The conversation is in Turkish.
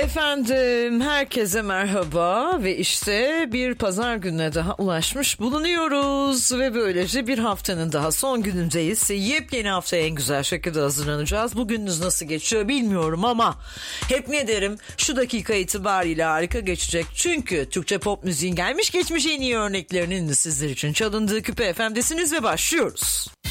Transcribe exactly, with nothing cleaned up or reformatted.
Efendim herkese merhaba ve işte bir pazar gününe daha ulaşmış bulunuyoruz ve böylece bir haftanın daha son günündeyiz. Yepyeni haftaya en güzel şekilde hazırlanacağız. Bugününüz nasıl geçiyor bilmiyorum ama hep ne derim, şu dakika itibariyle harika geçecek. Çünkü Türkçe pop müziğin gelmiş geçmiş en iyi örneklerinin sizler için çalındığı Küpe F M'desiniz ve başlıyoruz.